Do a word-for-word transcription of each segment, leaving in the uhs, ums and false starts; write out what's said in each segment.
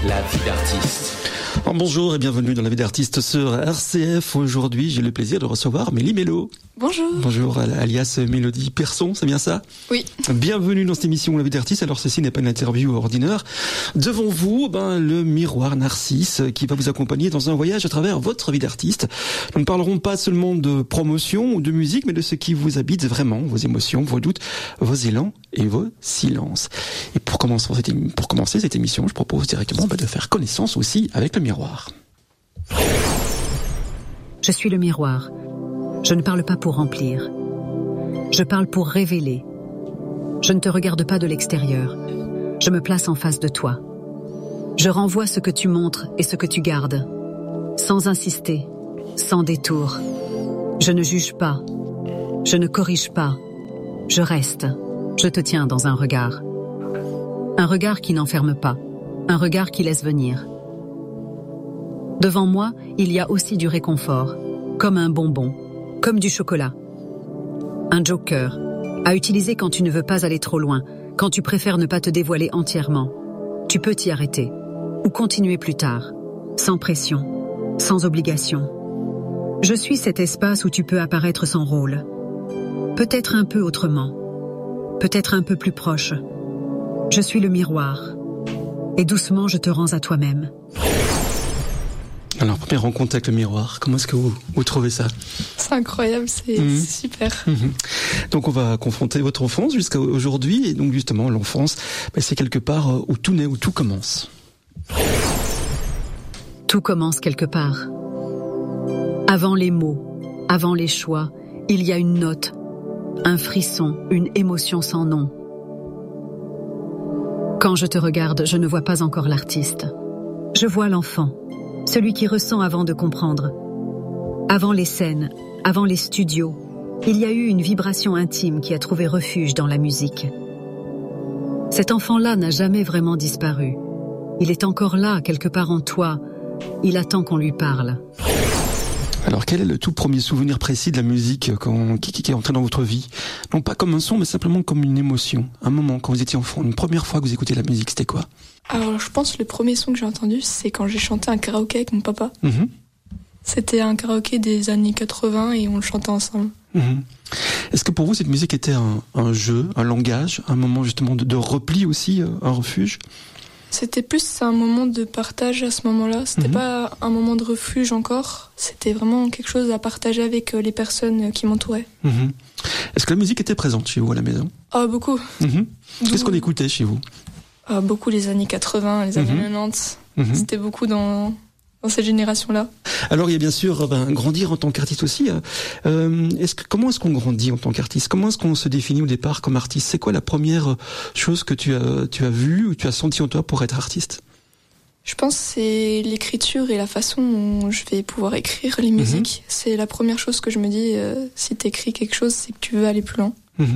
La vie d'artiste. Oh, bonjour et bienvenue dans La vie d'artiste sur R C F. Aujourd'hui, j'ai le plaisir de recevoir Mélie Mello. Bonjour. Bonjour, alias Mélodie Persson, c'est bien ça? Oui. Bienvenue dans cette émission La vie d'artiste. Alors ceci n'est pas une interview ordinaire. Devant vous, ben, le miroir Narcisse qui va vous accompagner dans un voyage à travers votre vie d'artiste. Nous ne parlerons pas seulement de promotion ou de musique, mais de ce qui vous habite vraiment, vos émotions, vos doutes, vos élans et vos silences. Et pour commencer cette, émi- pour commencer cette émission, je propose directement ben, de faire connaissance aussi avec le miroir. Je suis le miroir. Je ne parle pas pour remplir. Je parle pour révéler. Je ne te regarde pas de l'extérieur. Je me place en face de toi. Je renvoie ce que tu montres et ce que tu gardes. Sans insister, sans détour. Je ne juge pas. Je ne corrige pas. Je reste. Je te tiens dans un regard. Un regard qui n'enferme pas. Un regard qui laisse venir. Devant moi, il y a aussi du réconfort, comme un bonbon, comme du chocolat. Un joker, à utiliser quand tu ne veux pas aller trop loin, quand tu préfères ne pas te dévoiler entièrement. Tu peux t'y arrêter, ou continuer plus tard, sans pression, sans obligation. Je suis cet espace où tu peux apparaître sans rôle. Peut-être un peu autrement, peut-être un peu plus proche. Je suis le miroir, et doucement je te rends à toi-même. Alors, première rencontre avec le miroir, comment est-ce que vous, vous trouvez ça? C'est incroyable, c'est Mmh. super. Mmh. Donc on va confronter votre enfance jusqu'à aujourd'hui, et donc justement l'enfance, ben, c'est quelque part où tout naît, où tout commence. Tout commence quelque part. Avant les mots, avant les choix, il y a une note, un frisson, une émotion sans nom. Quand je te regarde, je ne vois pas encore l'artiste. Je vois l'enfant. Celui qui ressent avant de comprendre. Avant les scènes, avant les studios, il y a eu une vibration intime qui a trouvé refuge dans la musique. Cet enfant-là n'a jamais vraiment disparu. Il est encore là, quelque part en toi. Il attend qu'on lui parle. Alors quel est le tout premier souvenir précis de la musique quand, qui, qui est entré dans votre vie? Non pas comme un son, mais simplement comme une émotion. Un moment, quand vous étiez enfant, une première fois que vous écoutez la musique, c'était quoi? Alors je pense que le premier son que j'ai entendu, c'est quand j'ai chanté un karaoké avec mon papa. Mmh. C'était un karaoké des années quatre-vingts et on le chantait ensemble. Mmh. Est-ce que pour vous cette musique était un, un jeu, un langage, un moment justement de, de repli aussi, un refuge? C'était plus un moment de partage à ce moment-là. C'était mmh. pas un moment de refuge encore. C'était vraiment quelque chose à partager avec les personnes qui m'entouraient. Mmh. Est-ce que la musique était présente chez vous à la maison? Ah, beaucoup. Mmh. Qu'est-ce qu'on écoutait chez vous? Ah, beaucoup les années quatre-vingts, les années Mmh. quatre-vingt-dix. Mmh. C'était beaucoup dans... dans cette génération-là. Alors il y a bien sûr ben, grandir en tant qu'artiste aussi. Euh, est-ce que, comment est-ce qu'on grandit en tant qu'artiste? Comment est-ce qu'on se définit au départ comme artiste? C'est quoi la première chose que tu as, tu as vue ou tu as senti en toi pour être artiste? Je pense que c'est l'écriture et la façon dont je vais pouvoir écrire les musiques. Mmh. C'est la première chose que je me dis, euh, si tu écris quelque chose, c'est que tu veux aller plus loin. Mmh.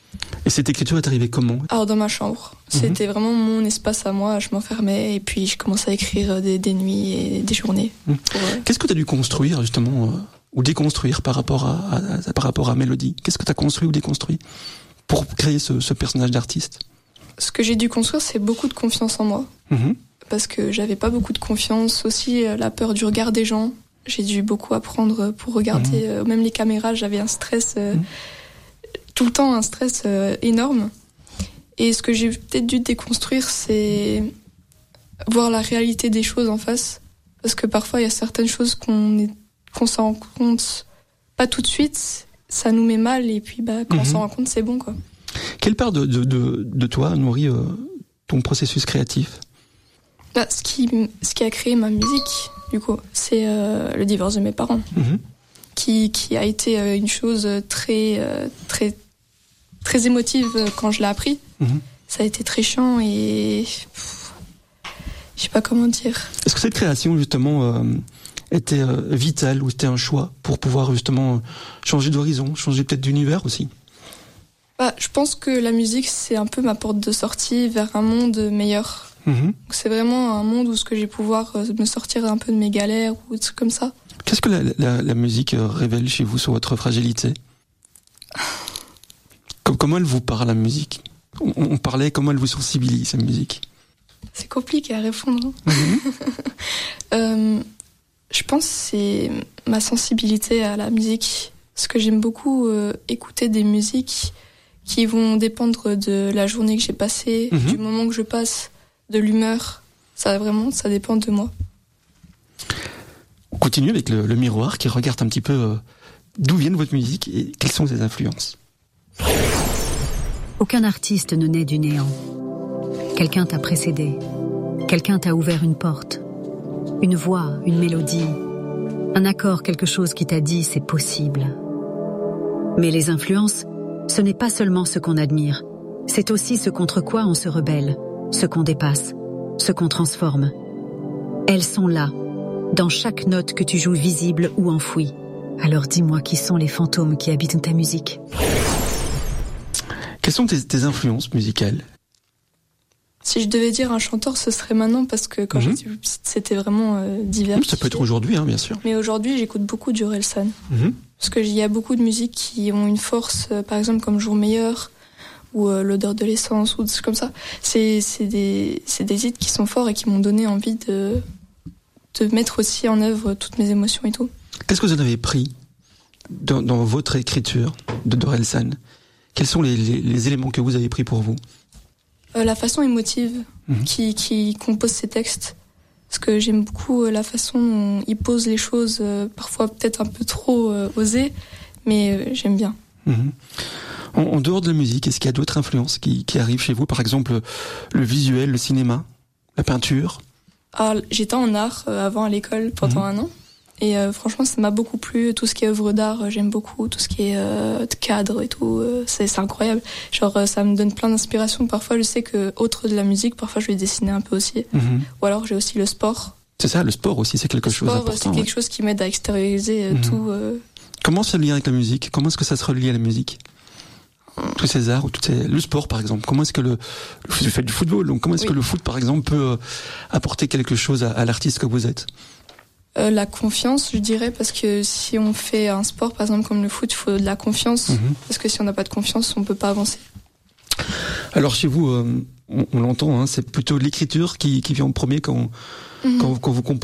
Et cette écriture est arrivée comment? Alors dans ma chambre. Mmh. C'était vraiment mon espace à moi, je m'enfermais et puis je commençais à écrire des, des nuits et des journées. Mmh. Pour, euh... Qu'est-ce que tu as dû construire justement, euh, ou déconstruire par rapport à, à, à, par rapport à Mélodie? Qu'est-ce que tu as construit ou déconstruit pour créer ce, ce personnage d'artiste? Ce que j'ai dû construire, c'est beaucoup de confiance en moi. Mmh. Parce que j'avais pas beaucoup de confiance, aussi la peur du regard des gens. J'ai dû beaucoup apprendre pour regarder, mmh. euh, même les caméras, j'avais un stress... Euh, mmh. tout le temps un stress euh, énorme. Et ce que j'ai peut-être dû déconstruire, c'est voir la réalité des choses en face. Parce que parfois, il y a certaines choses qu'on est, qu'on s'en rend compte pas tout de suite, ça nous met mal, et puis bah, quand mm-hmm. on s'en rend compte, c'est bon, quoi. Quelle part de, de, de, de toi nourrit euh, ton processus créatif? Bah, ce, qui, ce qui a créé ma musique, du coup, c'est euh, le divorce de mes parents. Mm-hmm. Qui, qui a été euh, une chose très... Euh, très très émotive quand je l'ai appris. Mmh. Ça a été très chiant et pff, je sais pas comment dire. Est-ce que cette création justement euh, était euh, vitale ou c'était un choix pour pouvoir justement changer d'horizon, changer peut-être d'univers aussi? Bah, je pense que la musique c'est un peu ma porte de sortie vers un monde meilleur. Mmh. Donc, c'est vraiment un monde où ce que je vais pouvoir me sortir un peu de mes galères ou des trucs comme ça. Qu'est-ce que la, la, la musique révèle chez vous sur votre fragilité? Comment elle vous parle, la musique? on, on parlait, comment elle vous sensibilise, la musique? C'est compliqué à répondre. Mm-hmm. euh, je pense que c'est ma sensibilité à la musique. Parce que j'aime beaucoup euh, écouter des musiques qui vont dépendre de la journée que j'ai passée, mm-hmm. du moment que je passe, de l'humeur. Ça vraiment, ça dépend de moi. On continue avec le, le miroir qui regarde un petit peu euh, d'où viennent votre musique et quelles sont ses influences. Aucun artiste ne naît du néant. Quelqu'un t'a précédé. Quelqu'un t'a ouvert une porte. Une voix, une mélodie. Un accord, quelque chose qui t'a dit c'est possible. Mais les influences, ce n'est pas seulement ce qu'on admire. C'est aussi ce contre quoi on se rebelle, ce qu'on dépasse, ce qu'on transforme. Elles sont là, dans chaque note que tu joues visible ou enfouie. Alors dis-moi qui sont les fantômes qui habitent ta musique. Quelles sont tes, tes influences musicales ? Si je devais dire un chanteur, ce serait maintenant, parce que quand mmh. j'étais petite, c'était vraiment euh, divers. Ça peut être aujourd'hui, hein, bien sûr. Mais aujourd'hui, j'écoute beaucoup du Orelsan. Mmh. Parce qu'il y a beaucoup de musiques qui ont une force, euh, par exemple comme Jour meilleur, ou euh, L'odeur de l'essence, ou des trucs comme ça. C'est, c'est, des, c'est des hits qui sont forts et qui m'ont donné envie de, de mettre aussi en œuvre toutes mes émotions et tout. Qu'est-ce que vous en avez pris dans, dans votre écriture de d'Orelsan ? Quels sont les, les, les éléments que vous avez pris pour vous ? Euh, la façon émotive mmh. qui, qui compose ses textes. Parce que j'aime beaucoup euh, la façon dont il pose les choses, euh, parfois peut-être un peu trop euh, osées, mais euh, j'aime bien. Mmh. En, en dehors de la musique, est-ce qu'il y a d'autres influences qui, qui arrivent chez vous ? Par exemple, le visuel, le cinéma, la peinture ? Ah, j'étais en art euh, avant à l'école pendant mmh. un an. Et euh, franchement, ça m'a beaucoup plu. Tout ce qui est œuvre d'art, euh, j'aime beaucoup. Tout ce qui est euh, cadre et tout, euh, c'est, c'est incroyable. Genre, euh, ça me donne plein d'inspiration. Parfois, je sais que, autre de la musique, parfois, je vais dessiner un peu aussi. Mm-hmm. Ou alors, j'ai aussi le sport. C'est ça, le sport aussi, c'est quelque le chose sport, d'important. C'est quelque ouais. chose qui m'aide à extérioriser euh, mm-hmm. tout. Euh... Comment c'est lié avec la musique ? Comment est-ce que ça se relie à la musique ? Tous ces arts, ou tous ces... le sport par exemple. Comment est-ce que le, je fais du football, donc comment est-ce oui. que le foot par exemple peut euh, apporter quelque chose à, à l'artiste que vous êtes ? Euh, la confiance, je dirais, parce que si on fait un sport, par exemple comme le foot, il faut de la confiance, mmh. parce que si on n'a pas de confiance, on peut pas avancer. Alors chez vous, euh, on, on l'entend, hein, c'est plutôt l'écriture qui, qui vient en premier quand, mmh. quand, quand vous composez ?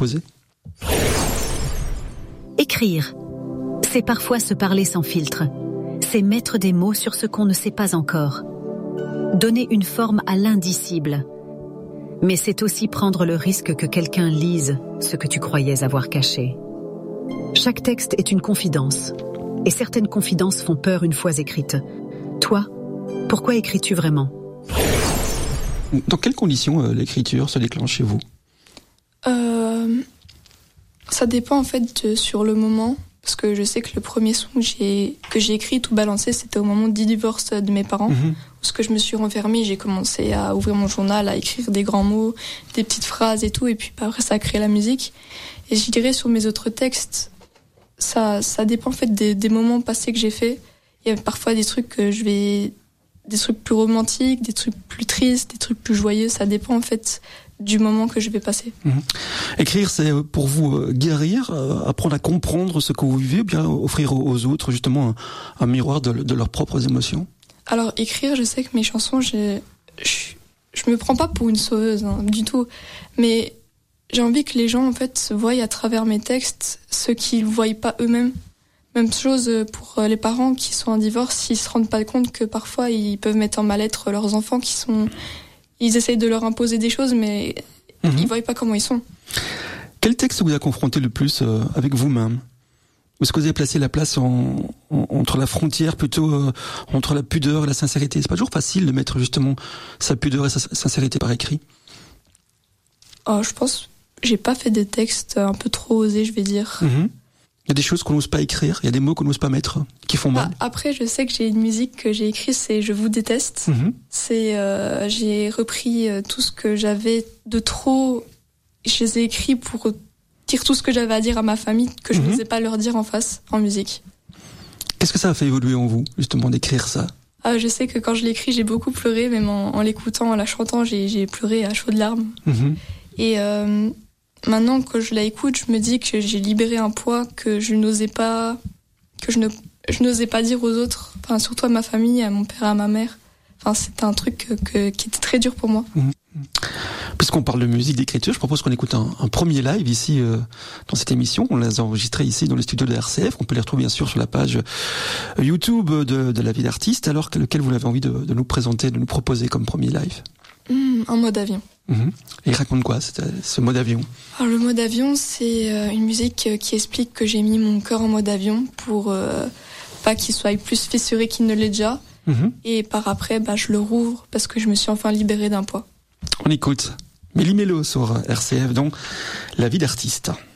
Écrire, c'est parfois se parler sans filtre. C'est mettre des mots sur ce qu'on ne sait pas encore. Donner une forme à l'indicible. Mais c'est aussi prendre le risque que quelqu'un lise ce que tu croyais avoir caché. Chaque texte est une confidence. Et certaines confidences font peur une fois écrites. Toi, pourquoi écris-tu vraiment ? Dans quelles conditions euh, l'écriture se déclenche chez vous ? euh, Ça dépend en fait de, sur le moment. Parce que je sais que le premier son que j'ai, que j'ai écrit, tout balancé, c'était au moment du divorce de mes parents. Mmh. Parce que je me suis renfermée, j'ai commencé à ouvrir mon journal, à écrire des grands mots, des petites phrases et tout. Et puis après, ça a créé la musique. Et je dirais sur mes autres textes, ça, ça dépend en fait des, des moments passés que j'ai faits. Il y a parfois des trucs que je vais, des trucs plus romantiques, des trucs plus tristes, des trucs plus joyeux. Ça dépend en fait du moment que je vais passer. Mmh. Écrire, c'est pour vous euh, guérir, euh, apprendre à comprendre ce que vous vivez, ou bien offrir aux autres justement un, un miroir de, de leurs propres émotions ? Alors écrire, je sais que mes chansons, j'ai, je, je me prends pas pour une sauveuse hein, du tout, mais j'ai envie que les gens en fait voient à travers mes textes ce qu'ils voient pas eux-mêmes. Même chose pour les parents qui sont en divorce, ils se rendent pas compte que parfois ils peuvent mettre en mal-être leurs enfants qui sont... Ils essayent de leur imposer des choses, mais mmh. ils ne voient pas comment ils sont. Quel texte vous a confronté le plus euh, avec vous-même ? Est-ce que vous avez placé la place en, en, entre la frontière, plutôt euh, entre la pudeur et la sincérité ? C'est pas toujours facile de mettre justement sa pudeur et sa sincérité par écrit. Oh, je pense, j'ai pas fait des textes un peu trop osés, je vais dire. Mmh. Il y a des choses qu'on n'ose pas écrire, il y a des mots qu'on n'ose pas mettre, qui font mal. Ah, après, je sais que j'ai une musique que j'ai écrite, c'est « Je vous déteste mmh. ». C'est, euh, j'ai repris euh, tout ce que j'avais de trop. Je les ai écrits pour dire tout ce que j'avais à dire à ma famille, que je mmh. n'osais pas leur dire en face, en musique. Qu'est-ce que ça a fait évoluer en vous, justement, d'écrire ça ? Ah, je sais que quand je l'ai écrit, j'ai beaucoup pleuré, même en, en l'écoutant, en la chantant, j'ai, j'ai pleuré à chaudes larmes. Mmh. Et... Euh, Maintenant que je la écoute, je me dis que j'ai libéré un poids que je n'osais pas, que je ne, je n'osais pas dire aux autres, enfin surtout à ma famille, à mon père, à ma mère. Enfin, c'était un truc que, que, qui était très dur pour moi. Mmh. Puisqu'on Puisqu'on parle de musique, d'écriture, je propose qu'on écoute un, un premier live ici euh, dans cette émission. On les a enregistrés ici dans les studios de R C F. On peut les retrouver bien sûr sur la page YouTube de, de La Vie d'Artiste. Alors que lequel vous avez envie de, de nous présenter, de nous proposer comme premier live? Mmh, un mode avion. Mmh. Et il raconte quoi, ce, ce mode avion? Alors le mode avion, c'est euh, une musique qui explique que j'ai mis mon cœur en mode avion pour euh, pas qu'il soit plus fissuré qu'il ne l'est déjà. Mmh. Et par après, bah, je le rouvre parce que je me suis enfin libérée d'un poids. On écoute Mélie Mélo sur R C F, donc La Vie d'Artiste.